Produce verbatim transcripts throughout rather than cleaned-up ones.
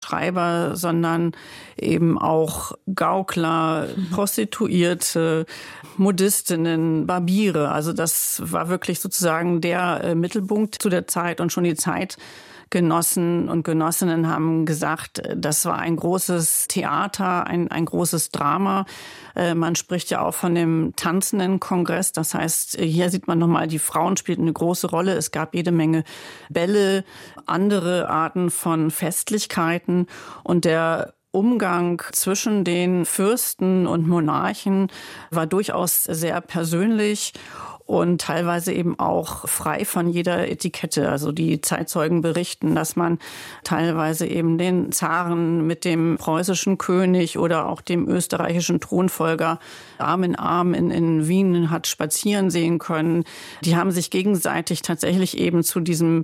Schreiber, sondern eben auch Gaukler, Prostituierte, Modistinnen, Barbiere. Also das war wirklich sozusagen der äh, Mittelpunkt zu der Zeit und schon die Zeitgenossen und Genossinnen haben gesagt, das war ein großes Theater, ein, ein großes Drama. Man spricht ja auch von dem tanzenden Kongress. Das heißt, hier sieht man nochmal, die Frauen spielten eine große Rolle. Es gab jede Menge Bälle, andere Arten von Festlichkeiten. Und der Umgang zwischen den Fürsten und Monarchen war durchaus sehr persönlich und teilweise eben auch frei von jeder Etikette. Also die Zeitzeugen berichten, dass man teilweise eben den Zaren mit dem preußischen König oder auch dem österreichischen Thronfolger Arm in Arm in, in Wien hat spazieren sehen können. Die haben sich gegenseitig tatsächlich eben zu diesem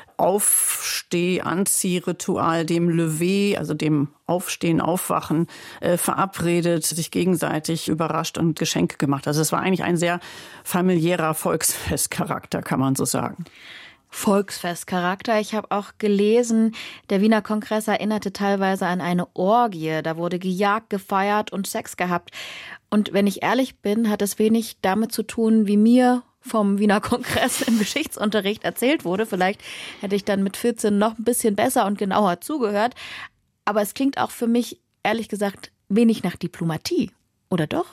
Aufsteh-Anzieh-Ritual, dem Lever, also dem Aufstehen, Aufwachen, äh, verabredet, sich gegenseitig überrascht und Geschenke gemacht. Also es war eigentlich ein sehr familiärer Volksfestcharakter, kann man so sagen. Volksfestcharakter. Ich habe auch gelesen, der Wiener Kongress erinnerte teilweise an eine Orgie. Da wurde gejagt, gefeiert und Sex gehabt. Und wenn ich ehrlich bin, hat es wenig damit zu tun, wie mir vom Wiener Kongress im Geschichtsunterricht erzählt wurde. Vielleicht hätte ich dann mit vierzehn noch ein bisschen besser und genauer zugehört. Aber es klingt auch für mich, ehrlich gesagt, wenig nach Diplomatie. Oder doch?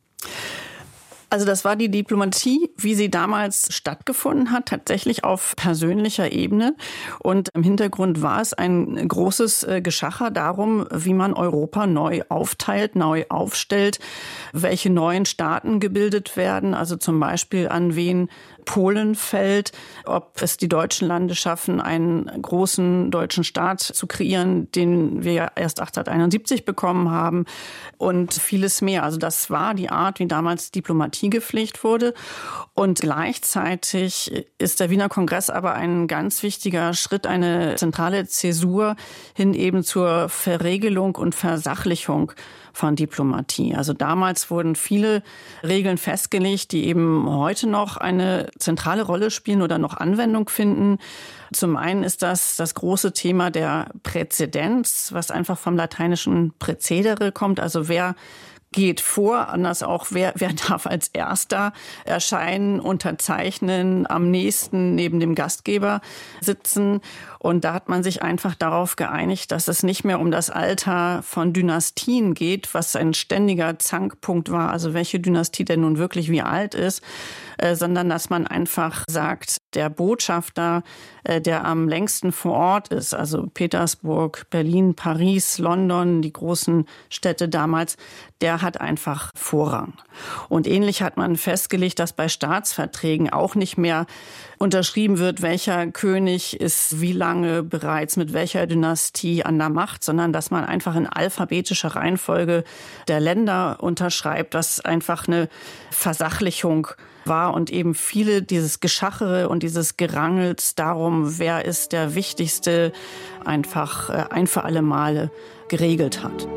Also das war die Diplomatie, wie sie damals stattgefunden hat, tatsächlich auf persönlicher Ebene. Und im Hintergrund war es ein großes Geschacher darum, wie man Europa neu aufteilt, neu aufstellt, welche neuen Staaten gebildet werden, also zum Beispiel an wen Polen fällt, ob es die deutschen Lande schaffen, einen großen deutschen Staat zu kreieren, den wir ja erst achtzehnhunderteinundsiebzig bekommen haben und vieles mehr. Also das war die Art, wie damals Diplomatie gepflegt wurde. Und gleichzeitig ist der Wiener Kongress aber ein ganz wichtiger Schritt, eine zentrale Zäsur hin eben zur Verregelung und Versachlichung von Diplomatie. Also damals wurden viele Regeln festgelegt, die eben heute noch eine zentrale Rolle spielen oder noch Anwendung finden. Zum einen ist das das große Thema der Präzedenz, was einfach vom lateinischen präcedere kommt, also wer geht vor, anders auch, wer, wer darf als Erster erscheinen, unterzeichnen, am nächsten neben dem Gastgeber sitzen. Und da hat man sich einfach darauf geeinigt, dass es nicht mehr um das Alter von Dynastien geht, was ein ständiger Zankpunkt war, also welche Dynastie denn nun wirklich wie alt ist, äh, sondern dass man einfach sagt, der Botschafter, äh, der am längsten vor Ort ist, also Petersburg, Berlin, Paris, London, die großen Städte damals, der hat einfach Vorrang. Und ähnlich hat man festgelegt, dass bei Staatsverträgen auch nicht mehr unterschrieben wird, welcher König ist wie lange bereits mit welcher Dynastie an der Macht, sondern dass man einfach in alphabetischer Reihenfolge der Länder unterschreibt, was einfach eine Versachlichung war und eben viele dieses Geschachere und dieses Gerangels darum, wer ist der Wichtigste, einfach ein für alle Male geregelt hat.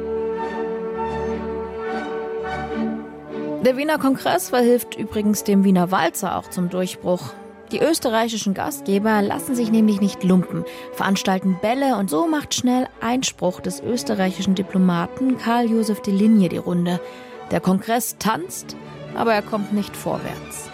Der Wiener Kongress verhilft übrigens dem Wiener Walzer auch zum Durchbruch. Die österreichischen Gastgeber lassen sich nämlich nicht lumpen, veranstalten Bälle und so macht schnell Einspruch des österreichischen Diplomaten Karl Josef de Ligne die Runde. Der Kongress tanzt, aber er kommt nicht vorwärts.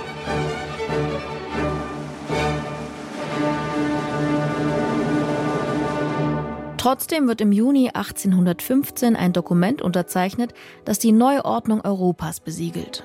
Trotzdem wird im Juni achtzehnhundertfünfzehn ein Dokument unterzeichnet, das die Neuordnung Europas besiegelt.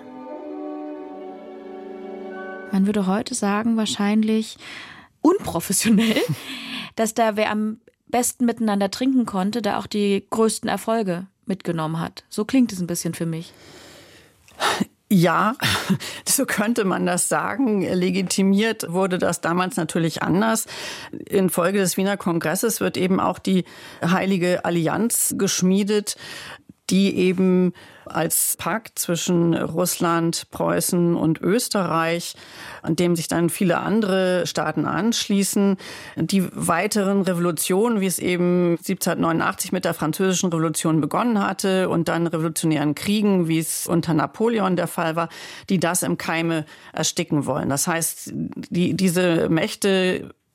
Man würde heute sagen, wahrscheinlich unprofessionell, dass da wer am besten miteinander trinken konnte, da auch die größten Erfolge mitgenommen hat. So klingt es ein bisschen für mich. Ja, so könnte man das sagen. Legitimiert wurde das damals natürlich anders. Infolge des Wiener Kongresses wird eben auch die Heilige Allianz geschmiedet, die eben als Pakt zwischen Russland, Preußen und Österreich, an dem sich dann viele andere Staaten anschließen, die weiteren Revolutionen, wie es eben siebzehnhundertneunundachtzig mit der Französischen Revolution begonnen hatte und dann revolutionären Kriegen, wie es unter Napoleon der Fall war, die das im Keime ersticken wollen. Das heißt, die, diese Mächte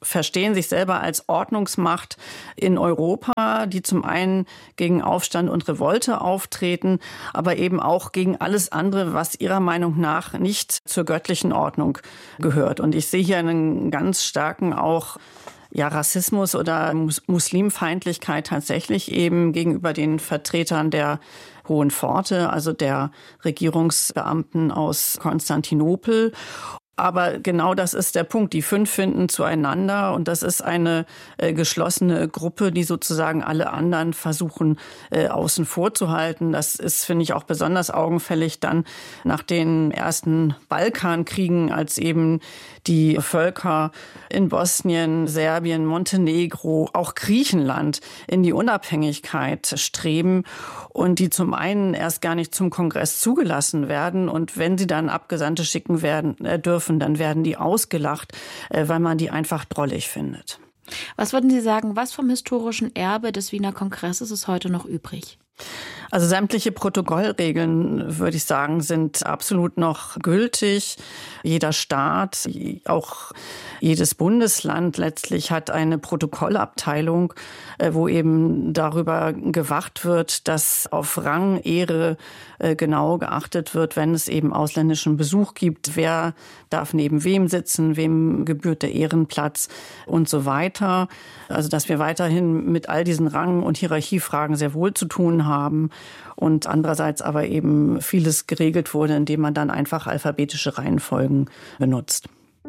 verstehen sich selber als Ordnungsmacht in Europa, die zum einen gegen Aufstand und Revolte auftreten, aber eben auch gegen alles andere, was ihrer Meinung nach nicht zur göttlichen Ordnung gehört. Und ich sehe hier einen ganz starken auch ja, Rassismus oder Mus- Muslimfeindlichkeit tatsächlich eben gegenüber den Vertretern der Hohen Pforte, also der Regierungsbeamten aus Konstantinopel. Aber genau das ist der Punkt. Die fünf finden zueinander und das ist eine äh, geschlossene Gruppe, die sozusagen alle anderen versuchen äh, außen vor zu halten. Das ist, finde ich, auch besonders augenfällig dann nach den ersten Balkankriegen, als eben die Völker in Bosnien, Serbien, Montenegro, auch Griechenland in die Unabhängigkeit streben und die zum einen erst gar nicht zum Kongress zugelassen werden und wenn sie dann Abgesandte schicken werden äh, dürfen, dann werden die ausgelacht, weil man die einfach drollig findet. Was würden Sie sagen, was vom historischen Erbe des Wiener Kongresses ist heute noch übrig? Also sämtliche Protokollregeln, würde ich sagen, sind absolut noch gültig. Jeder Staat, auch jedes Bundesland letztlich hat eine Protokollabteilung, wo eben darüber gewacht wird, dass auf Rang, Ehre genau geachtet wird, wenn es eben ausländischen Besuch gibt. Wer darf neben wem sitzen, wem gebührt der Ehrenplatz und so weiter. Also dass wir weiterhin mit all diesen Rang- und Hierarchiefragen sehr wohl zu tun haben. Und andererseits aber eben vieles geregelt wurde, indem man dann einfach alphabetische Reihenfolgen benutzt.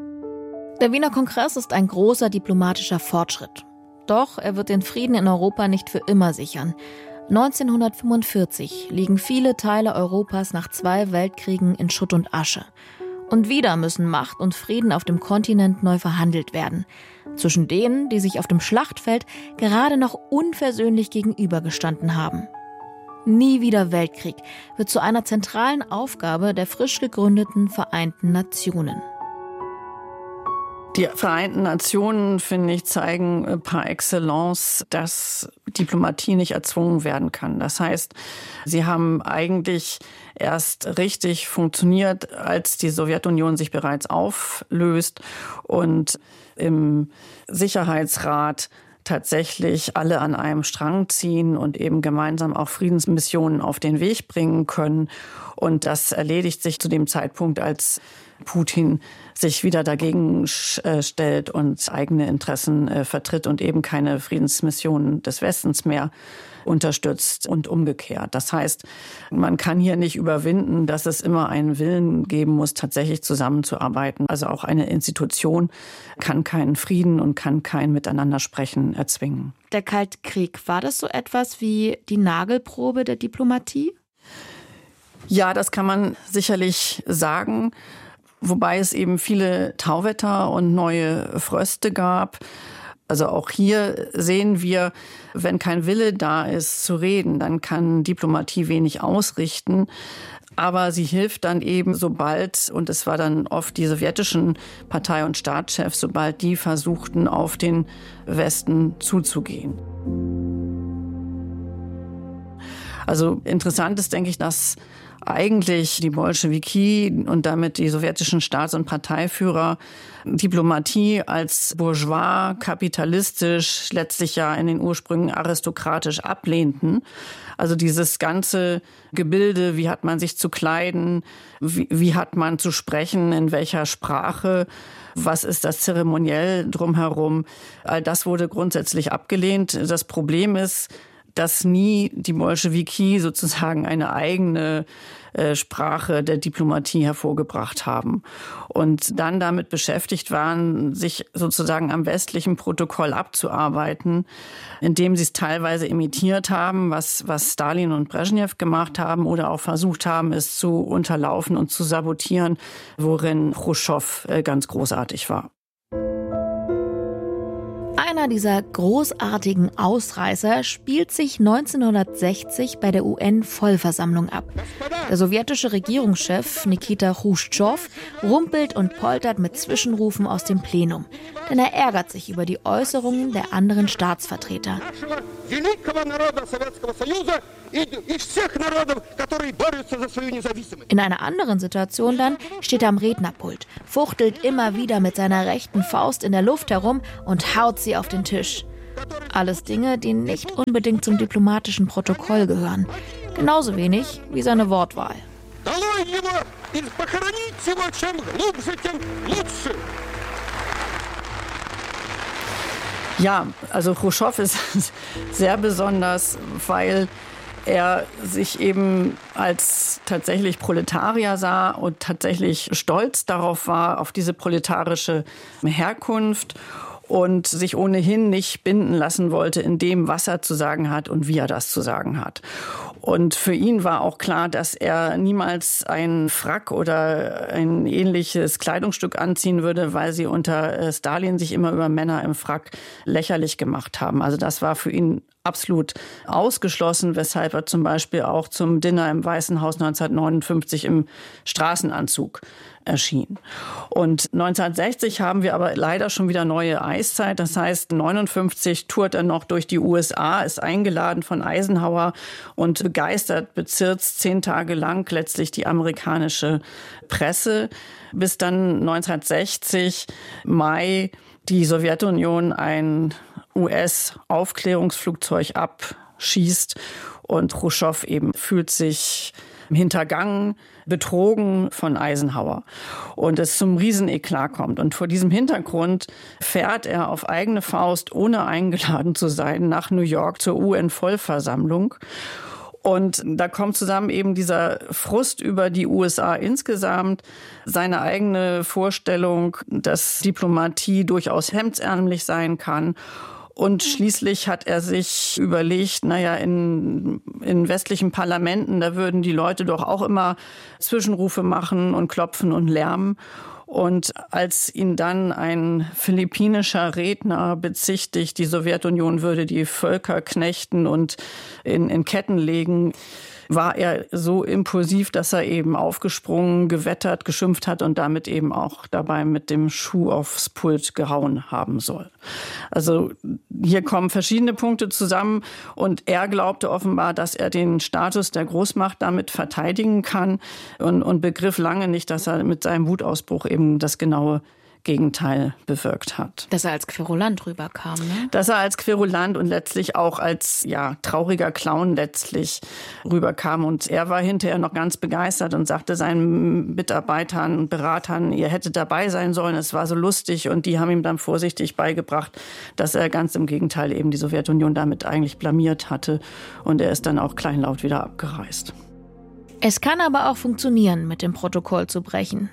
Der Wiener Kongress ist ein großer diplomatischer Fortschritt. Doch er wird den Frieden in Europa nicht für immer sichern. neunzehnhundertfünfundvierzig liegen viele Teile Europas nach zwei Weltkriegen in Schutt und Asche. Und wieder müssen Macht und Frieden auf dem Kontinent neu verhandelt werden. Zwischen denen, die sich auf dem Schlachtfeld gerade noch unversöhnlich gegenübergestanden haben. Nie wieder Weltkrieg wird zu einer zentralen Aufgabe der frisch gegründeten Vereinten Nationen. Die Vereinten Nationen, finde ich, zeigen par excellence, dass Diplomatie nicht erzwungen werden kann. Das heißt, sie haben eigentlich erst richtig funktioniert, als die Sowjetunion sich bereits auflöst und im Sicherheitsrat tatsächlich alle an einem Strang ziehen und eben gemeinsam auch Friedensmissionen auf den Weg bringen können. Und das erledigt sich zu dem Zeitpunkt, als Putin sich wieder dagegen stellt und eigene Interessen äh, vertritt und eben keine Friedensmissionen des Westens mehr unterstützt und umgekehrt. Das heißt, man kann hier nicht überwinden, dass es immer einen Willen geben muss, tatsächlich zusammenzuarbeiten. Also auch eine Institution kann keinen Frieden und kann kein Miteinandersprechen erzwingen. Der Kalte Krieg, war das so etwas wie die Nagelprobe der Diplomatie? Ja, das kann man sicherlich sagen. Wobei es eben viele Tauwetter und neue Fröste gab. Also auch hier sehen wir, wenn kein Wille da ist zu reden, dann kann Diplomatie wenig ausrichten. Aber sie hilft dann eben, sobald, und es war dann oft die sowjetischen Partei- und Staatschefs, sobald die versuchten, auf den Westen zuzugehen. Also interessant ist, denke ich, dass eigentlich die Bolschewiki und damit die sowjetischen Staats- und Parteiführer Diplomatie als bourgeois, kapitalistisch, letztlich ja in den Ursprüngen aristokratisch ablehnten. Also dieses ganze Gebilde, wie hat man sich zu kleiden, wie, wie hat man zu sprechen, in welcher Sprache, was ist das zeremoniell drumherum, all das wurde grundsätzlich abgelehnt. Das Problem ist, dass nie die Bolschewiki sozusagen eine eigene äh, Sprache der Diplomatie hervorgebracht haben und dann damit beschäftigt waren, sich sozusagen am westlichen Protokoll abzuarbeiten, indem sie es teilweise imitiert haben, was, was Stalin und Brezhnev gemacht haben oder auch versucht haben, es zu unterlaufen und zu sabotieren, worin Chruschtschow äh, ganz großartig war. Einer dieser großartigen Ausreißer spielt sich neunzehnhundertsechzig bei der U N-Vollversammlung ab. Der sowjetische Regierungschef Nikita Chruschtschow rumpelt und poltert mit Zwischenrufen aus dem Plenum, denn er ärgert sich über die Äußerungen der anderen Staatsvertreter. In einer anderen Situation dann steht er am Rednerpult, fuchtelt immer wieder mit seiner rechten Faust in der Luft herum und haut sie auf den Tisch. Alles Dinge, die nicht unbedingt zum diplomatischen Protokoll gehören. Genauso wenig wie seine Wortwahl. Ja, also Chruschtschow ist sehr besonders, weil er sich eben als tatsächlich Proletarier sah und tatsächlich stolz darauf war, auf diese proletarische Herkunft und sich ohnehin nicht binden lassen wollte in dem, was er zu sagen hat und wie er das zu sagen hat. Und für ihn war auch klar, dass er niemals einen Frack oder ein ähnliches Kleidungsstück anziehen würde, weil sie unter Stalin sich immer über Männer im Frack lächerlich gemacht haben. Also das war für ihn absolut ausgeschlossen, weshalb er zum Beispiel auch zum Dinner im Weißen Haus neunzehnhundertneunundfünfzig im Straßenanzug erschien. Und neunzehnhundertsechzig haben wir aber leider schon wieder neue Eiszeit. Das heißt, neunundfünfzig tourt er noch durch die U S A, ist eingeladen von Eisenhower und begeistert bezirzt zehn Tage lang letztlich die amerikanische Presse, bis dann neunzehnhundertsechzig Mai die Sowjetunion ein U S-Aufklärungsflugzeug abschießt und Chruschtschow eben fühlt sich hintergangen, betrogen von Eisenhower und es zum Rieseneklat kommt. Und vor diesem Hintergrund fährt er auf eigene Faust, ohne eingeladen zu sein, nach New York zur U N-Vollversammlung. Und da kommt zusammen eben dieser Frust über die U S A insgesamt, seine eigene Vorstellung, dass Diplomatie durchaus hemdsärmlich sein kann. Und schließlich hat er sich überlegt, naja, in, in westlichen Parlamenten, da würden die Leute doch auch immer Zwischenrufe machen und klopfen und lärmen. Und als ihn dann ein philippinischer Redner bezichtigt, die Sowjetunion würde die Völker knechten und in, in Ketten legen, war er so impulsiv, dass er eben aufgesprungen, gewettert, geschimpft hat und damit eben auch dabei mit dem Schuh aufs Pult gehauen haben soll. Also hier kommen verschiedene Punkte zusammen und er glaubte offenbar, dass er den Status der Großmacht damit verteidigen kann und, und begriff lange nicht, dass er mit seinem Wutausbruch eben das genaue Gegenteil bewirkt hat. Dass er als Querulant rüberkam, ne? Dass er als Querulant und letztlich auch als ja trauriger Clown letztlich rüberkam. Und er war hinterher noch ganz begeistert und sagte seinen Mitarbeitern und Beratern, ihr hättet dabei sein sollen, es war so lustig. Und die haben ihm dann vorsichtig beigebracht, dass er ganz im Gegenteil eben die Sowjetunion damit eigentlich blamiert hatte. Und er ist dann auch kleinlaut wieder abgereist. Es kann aber auch funktionieren, mit dem Protokoll zu brechen.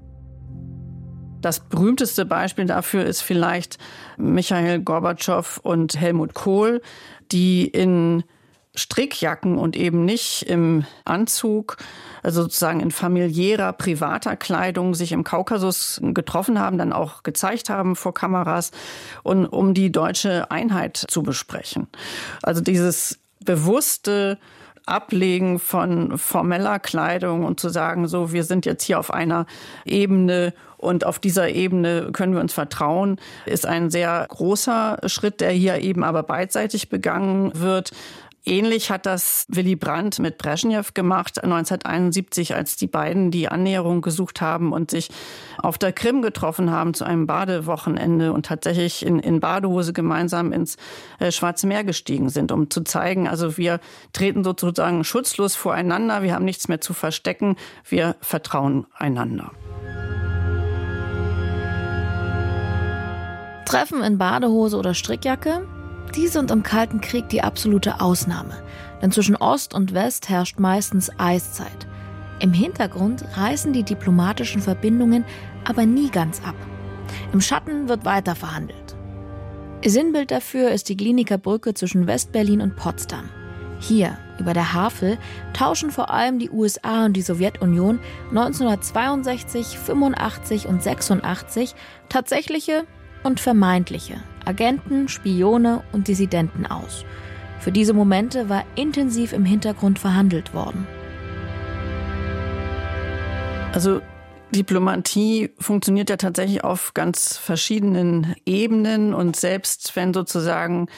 Das berühmteste Beispiel dafür ist vielleicht Michail Gorbatschow und Helmut Kohl, die in Strickjacken und eben nicht im Anzug, also sozusagen in familiärer, privater Kleidung sich im Kaukasus getroffen haben, dann auch gezeigt haben vor Kameras, und um die deutsche Einheit zu besprechen. Also dieses bewusste Ablegen von formeller Kleidung und zu sagen, so, wir sind jetzt hier auf einer Ebene und auf dieser Ebene können wir uns vertrauen, ist ein sehr großer Schritt, der hier eben aber beidseitig begangen wird. Ähnlich hat das Willy Brandt mit Breschnew gemacht, neunzehnhunderteinundsiebzig, als die beiden die Annäherung gesucht haben und sich auf der Krim getroffen haben zu einem Badewochenende und tatsächlich in, in Badehose gemeinsam ins äh, Schwarze Meer gestiegen sind, um zu zeigen, also wir treten sozusagen schutzlos voreinander, wir haben nichts mehr zu verstecken, wir vertrauen einander. Treffen in Badehose oder Strickjacke? Die sind im Kalten Krieg die absolute Ausnahme. Denn zwischen Ost und West herrscht meistens Eiszeit. Im Hintergrund reißen die diplomatischen Verbindungen aber nie ganz ab. Im Schatten wird weiter verhandelt. Sinnbild dafür ist die Glienicker Brücke zwischen West-Berlin und Potsdam. Hier, über der Havel, tauschen vor allem die U S A und die Sowjetunion neunzehnhundertzweiundsechzig, fünfundachtzig und sechsundachtzig tatsächliche und vermeintliche Agenten, Spione und Dissidenten aus. Für diese Momente war intensiv im Hintergrund verhandelt worden. Also Diplomatie funktioniert ja tatsächlich auf ganz verschiedenen Ebenen und selbst wenn sozusagen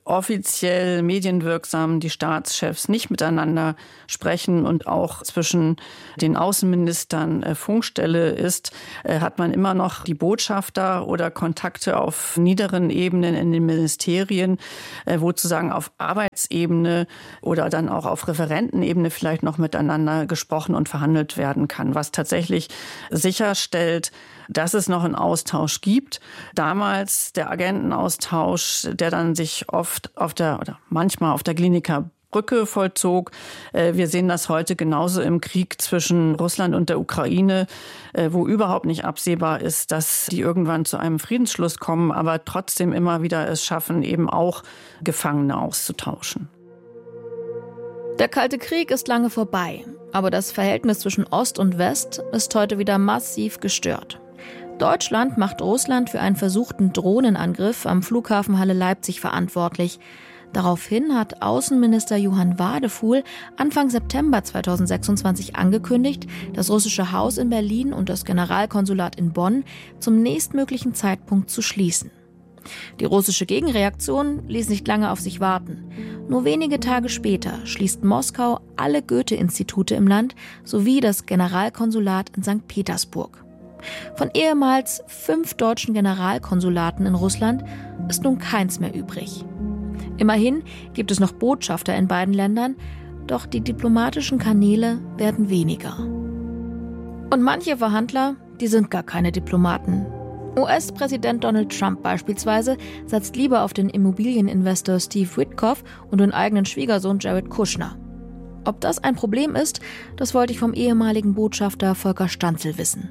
offiziell medienwirksam die Staatschefs nicht miteinander sprechen und auch zwischen den Außenministern äh, Funkstelle ist, äh, hat man immer noch die Botschafter oder Kontakte auf niederen Ebenen in den Ministerien, äh, wo sozusagen auf Arbeitsebene oder dann auch auf Referentenebene vielleicht noch miteinander gesprochen und verhandelt werden kann, was tatsächlich sicherstellt, dass es noch einen Austausch gibt. Damals der Agentenaustausch, der dann sich oft auf der oder manchmal auf der Gliniker Brücke vollzog. Wir sehen das heute genauso im Krieg zwischen Russland und der Ukraine, wo überhaupt nicht absehbar ist, dass die irgendwann zu einem Friedensschluss kommen, aber trotzdem immer wieder es schaffen, eben auch Gefangene auszutauschen. Der Kalte Krieg ist lange vorbei, aber das Verhältnis zwischen Ost und West ist heute wieder massiv gestört. Deutschland macht Russland für einen versuchten Drohnenangriff am Flughafen Halle Leipzig verantwortlich. Daraufhin hat Außenminister Johann Wadefuhl Anfang September zweitausendsechsundzwanzig angekündigt, das russische Haus in Berlin und das Generalkonsulat in Bonn zum nächstmöglichen Zeitpunkt zu schließen. Die russische Gegenreaktion ließ nicht lange auf sich warten. Nur wenige Tage später schließt Moskau alle Goethe-Institute im Land sowie das Generalkonsulat in Sankt Petersburg. Von ehemals fünf deutschen Generalkonsulaten in Russland ist nun keins mehr übrig. Immerhin gibt es noch Botschafter in beiden Ländern, doch die diplomatischen Kanäle werden weniger. Und manche Verhandler, die sind gar keine Diplomaten. U S-Präsident Donald Trump beispielsweise setzt lieber auf den Immobilieninvestor Steve Witkoff und den eigenen Schwiegersohn Jared Kushner. Ob das ein Problem ist, das wollte ich vom ehemaligen Botschafter Volker Stanzel wissen.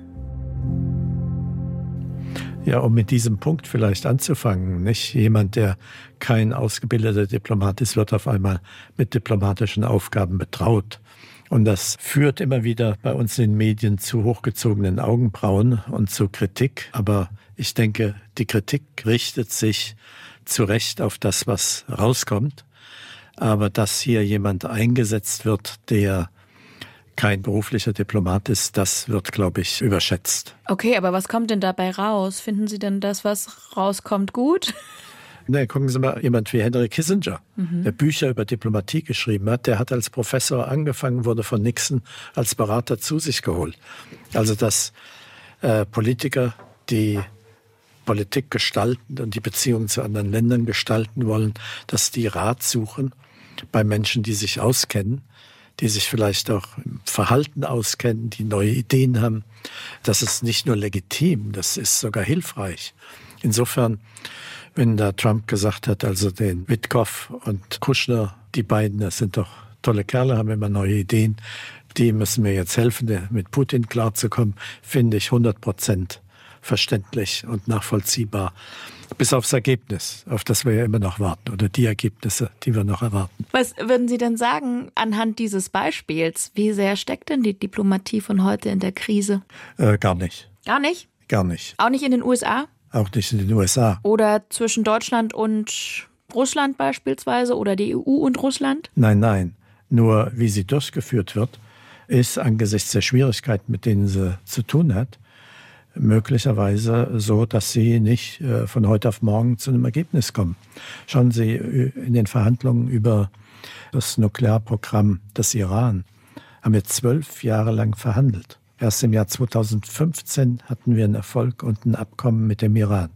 Ja, um mit diesem Punkt vielleicht anzufangen, nicht? Jemand, der kein ausgebildeter Diplomat ist, wird auf einmal mit diplomatischen Aufgaben betraut. Und das führt immer wieder bei uns in den Medien zu hochgezogenen Augenbrauen und zu Kritik. Aber ich denke, die Kritik richtet sich zu Recht auf das, was rauskommt. Aber dass hier jemand eingesetzt wird, der kein beruflicher Diplomat ist, das wird, glaube ich, überschätzt. Okay, aber was kommt denn dabei raus? Finden Sie denn das, was rauskommt, gut? Ne, gucken Sie mal, jemand wie Henry Kissinger, mhm. der Bücher über Diplomatie geschrieben hat, der hat als Professor angefangen, wurde von Nixon als Berater zu sich geholt. Also dass äh, Politiker, die Politik gestalten und die Beziehungen zu anderen Ländern gestalten wollen, dass die Rat suchen bei Menschen, die sich auskennen, die sich vielleicht auch im Verhalten auskennen, die neue Ideen haben. Das ist nicht nur legitim, das ist sogar hilfreich. Insofern, wenn da Trump gesagt hat, also den Witkoff und Kushner, die beiden, das sind doch tolle Kerle, haben immer neue Ideen, die müssen mir jetzt helfen, mit Putin klarzukommen, finde ich hundert Prozent verständlich und nachvollziehbar. Bis aufs Ergebnis, auf das wir ja immer noch warten, oder die Ergebnisse, die wir noch erwarten. Was würden Sie denn sagen anhand dieses Beispiels? Wie sehr steckt denn die Diplomatie von heute in der Krise? Äh, gar nicht. Gar nicht? Gar nicht. Auch nicht in den U S A? Auch nicht in den U S A. Oder zwischen Deutschland und Russland beispielsweise oder die E U und Russland? Nein, nein. Nur wie sie durchgeführt wird, ist angesichts der Schwierigkeiten, mit denen sie zu tun hat, möglicherweise so, dass sie nicht äh, von heute auf morgen zu einem Ergebnis kommen. Schauen Sie, in den Verhandlungen über das Nuklearprogramm des Iran haben wir zwölf Jahre lang verhandelt. Erst im Jahr zweitausendfünfzehn hatten wir einen Erfolg und ein Abkommen mit dem Iran.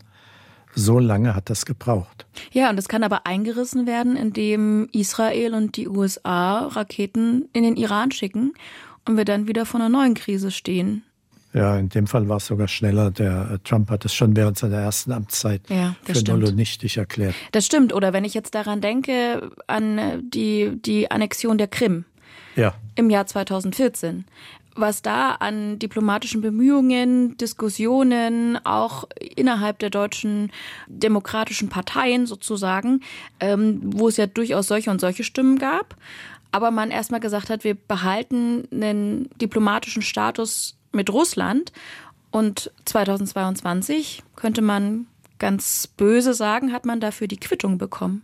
So lange hat das gebraucht. Ja, und das kann aber eingerissen werden, indem Israel und die U S A Raketen in den Iran schicken und wir dann wieder vor einer neuen Krise stehen. Ja, in dem Fall war es sogar schneller. Der Trump hat es schon während seiner ersten Amtszeit ja, für stimmt. null und nichtig erklärt. Das stimmt. Oder wenn ich jetzt daran denke, an die, die Annexion der Krim ja. im Jahr zweitausendvierzehn. Was da an diplomatischen Bemühungen, Diskussionen, auch innerhalb der deutschen demokratischen Parteien sozusagen, ähm, wo es ja durchaus solche und solche Stimmen gab, aber man erstmal gesagt hat, wir behalten einen diplomatischen Status mit Russland und zweitausendzweiundzwanzig könnte man ganz böse sagen, hat man dafür die Quittung bekommen.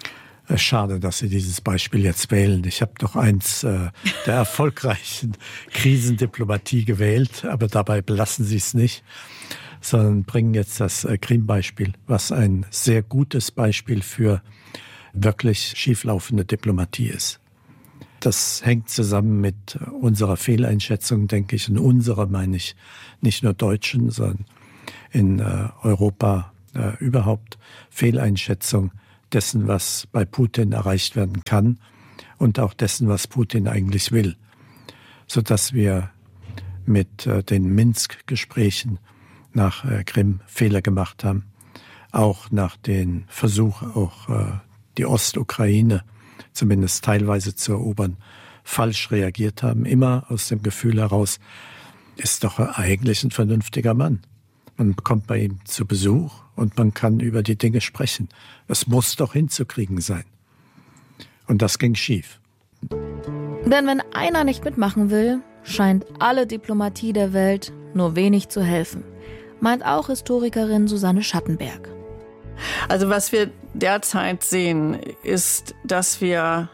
Schade, dass Sie dieses Beispiel jetzt wählen. Ich habe doch eins äh, der erfolgreichen Krisendiplomatie gewählt, aber dabei belassen Sie es nicht, sondern bringen jetzt das äh, Krim-Beispiel, was ein sehr gutes Beispiel für wirklich schieflaufende Diplomatie ist. Das hängt zusammen mit unserer Fehleinschätzung, denke ich, und unserer meine ich nicht nur Deutschen, sondern in äh, Europa äh, überhaupt Fehleinschätzung dessen, was bei Putin erreicht werden kann und auch dessen, was Putin eigentlich will, sodass wir mit äh, den Minsk-Gesprächen nach äh, Krim Fehler gemacht haben, auch nach den Versuchen, auch äh, die Ostukraine zumindest teilweise zu erobern, falsch reagiert haben, immer aus dem Gefühl heraus, ist doch eigentlich ein vernünftiger Mann. Man kommt bei ihm zu Besuch und man kann über die Dinge sprechen. Es muss doch hinzukriegen sein. Und das ging schief. Denn wenn einer nicht mitmachen will, scheint alle Diplomatie der Welt nur wenig zu helfen, meint auch Historikerin Susanne Schattenberg. Also was wir derzeit sehen, ist, dass wir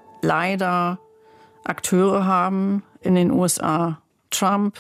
leider Akteure haben in den U S A, Trump,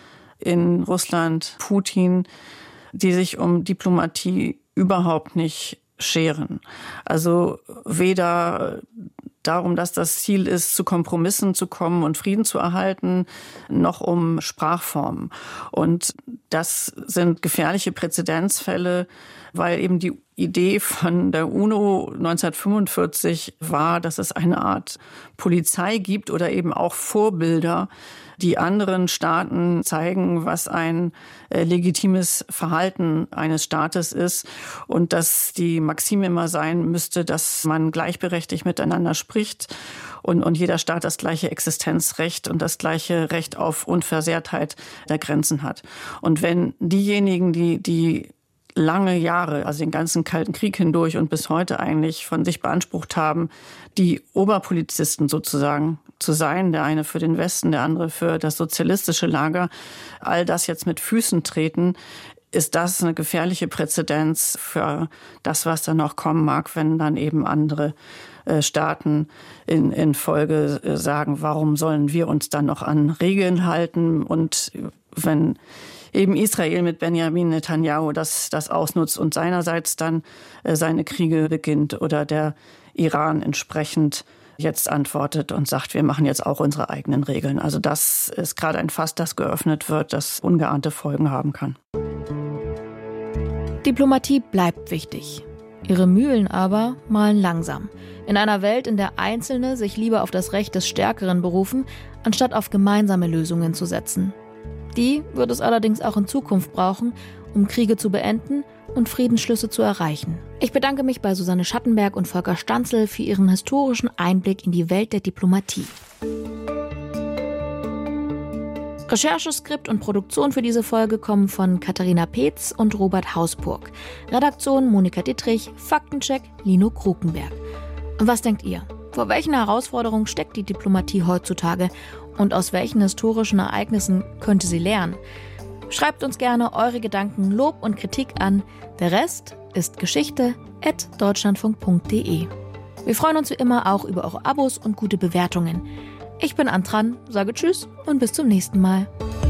in Russland, Putin, die sich um Diplomatie überhaupt nicht scheren. Also weder darum, dass das Ziel ist, zu Kompromissen zu kommen und Frieden zu erhalten, noch um Sprachformen. Und das sind gefährliche Präzedenzfälle, weil eben die Idee von der UNO neunzehnhundertfünfundvierzig war, dass es eine Art Polizei gibt oder eben auch Vorbilder, die anderen Staaten zeigen, was ein äh, legitimes Verhalten eines Staates ist und dass die Maxime immer sein müsste, dass man gleichberechtigt miteinander spricht und, und jeder Staat das gleiche Existenzrecht und das gleiche Recht auf Unversehrtheit der Grenzen hat. Und wenn diejenigen, die die lange Jahre, also den ganzen Kalten Krieg hindurch und bis heute eigentlich von sich beansprucht haben, die Oberpolizisten sozusagen zu sein, der eine für den Westen, der andere für das sozialistische Lager, all das jetzt mit Füßen treten, ist das eine gefährliche Präzedenz für das, was dann noch kommen mag, wenn dann eben andere äh, Staaten in, in Folge äh, sagen, warum sollen wir uns dann noch an Regeln halten? Und wenn eben Israel mit Benjamin Netanyahu das, das ausnutzt und seinerseits dann äh, seine Kriege beginnt oder der Iran entsprechend jetzt antwortet und sagt, wir machen jetzt auch unsere eigenen Regeln. Also das ist gerade ein Fass, das geöffnet wird, das ungeahnte Folgen haben kann. Diplomatie bleibt wichtig. Ihre Mühlen aber mahlen langsam. In einer Welt, in der Einzelne sich lieber auf das Recht des Stärkeren berufen, anstatt auf gemeinsame Lösungen zu setzen. Die wird es allerdings auch in Zukunft brauchen, um Kriege zu beenden und Friedensschlüsse zu erreichen. Ich bedanke mich bei Susanne Schattenberg und Volker Stanzel für ihren historischen Einblick in die Welt der Diplomatie. Rechercheskript und Produktion für diese Folge kommen von Katharina Peetz und Robert Hausburg. Redaktion Monika Dittrich, Faktencheck Lino Krukenberg. Und was denkt ihr? Vor welchen Herausforderungen steckt die Diplomatie heutzutage? Und aus welchen historischen Ereignissen könnte sie lernen? Schreibt uns gerne eure Gedanken, Lob und Kritik an. Der Rest ist Geschichte at deutschlandfunk punkt de. Wir freuen uns wie immer auch über eure Abos und gute Bewertungen. Ich bin Antran, sage Tschüss und bis zum nächsten Mal.